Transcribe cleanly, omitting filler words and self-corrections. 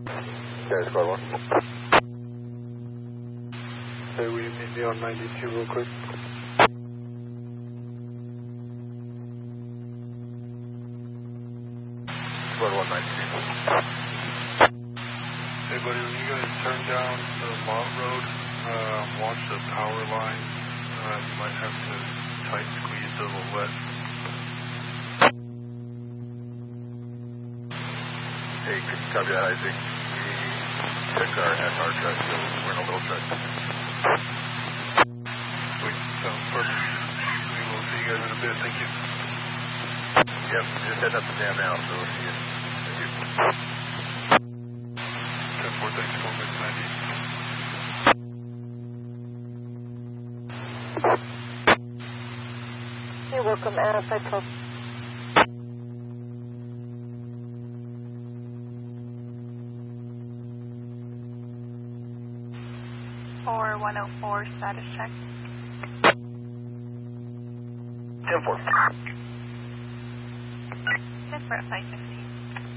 Okay, squad 1. Hey, will you meet me on 92 real quick? Squad 192. Hey buddy, when you guys turn down the Mont Road, watch the power line. You might have to tight squeeze a little wet. Hey, copy that, Isaac. We took our SR truck, so we're in a little truck. Sweet, sounds perfect. We will see you guys in a bit, thank you. Yep, just heading up the dam now, so we'll see you. Thank you. 10-4, thanks, Coleman, 90. You're welcome, Anna, 512. 4104, status check. 10-4. 10-4 at 515.